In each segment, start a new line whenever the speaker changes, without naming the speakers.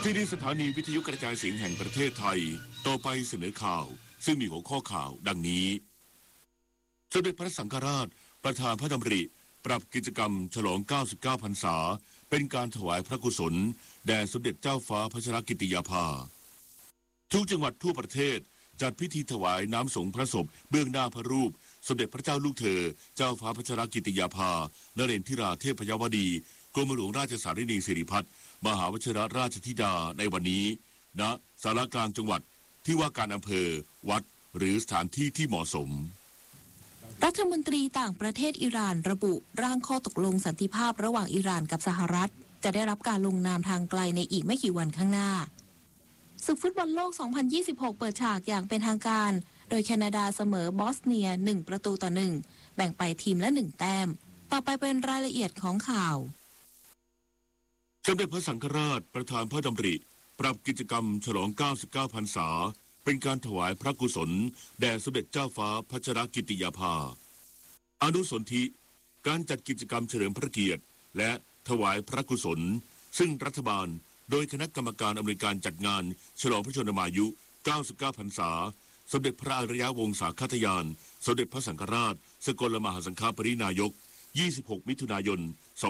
ที่นี่สถานีวิทยุกระจายเสียงแห่งประเทศไทยต่อไปเสนอข่าวซึ่งมีหัวข้อข่าวดังนี้สมเด็จพระสังฆราชประธานพระดำริปรับกิจกรรมฉลอง 99 พรรษาเป็นการถวายพระกุศลแด่สมเด็จเจ้าฟ้าพัชรกิติยาภาทุกจังหวัดทั่วประเทศจัดพิธีถวายน้ำสงฆ์พระศพเบื้องหน้าพระรูปสมเด็จพระเจ้าลูกเธอเจ้าฟ้าพัชรกิติยาภานเรนทิราเทพยวดีกรมหลวงราชสารินีสิริพัฒน์มหาวชิรราชธิดาในวันนี้ณศาลากลางจังหวัดที่ว่าการอำเภอวัดหรือสถานที่ที่เหมาะสม
รัฐมนตรีต่างประเทศอิหร่านระบุร่างข้อตกลงสันติภาพระหว่างอิหร่านกับสหรัฐจะได้รับการลงนามทางไกลในอีกไม่กี่วันข้างหน้าศึกฟุตบอลโลก 2026 เปิดฉากอย่างเป็นทางการโดยแคนาดาเสมอบอสเนีย 1-1 แบ่งไปทีมละ 1 แต้มต่อไปเป็นรายละเอียดของข่าว
สมเด็จพระสังฆราชประธานพระดำริปรับกิจกรรมฉลอง 99 พรรษาเป็นการถวายพระกุศลแด่สมเด็จเจ้าฟ้าพัชรกิติยาภาอนุสนธิการจัดกิจกรรมเฉลิมพระเกียรติและถวายพระกุศลซึ่งรัฐบาลโดยคณะกรรมการอำนวยการจัดงานฉลองพระชนมายุ 99 พรรษาสมเด็จพระอริยวงศาคตยานสมเด็จพระสังฆราชสกลมหาสังฆปรินายก 26 มิถุนายน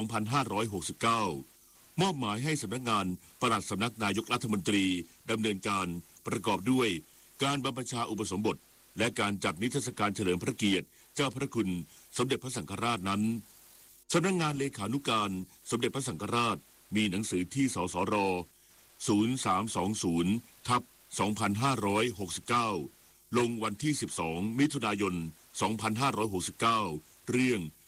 2569 มอบหมายให้สำนักงานปลัดสำนักนายกรัฐมนตรีดำเนินการประกอบด้วยการบรรพชาอุปสมบทและการจัดนิทรรศการเฉลิมพระเกียรติเจ้าพระคุณสมเด็จพระสังฆราชนั้นสำนักงานเลขานุการสมเด็จพระสังฆราชมีหนังสือที่สสร0320/2569ลงวันที่12 มิถุนายน 2569เรื่อง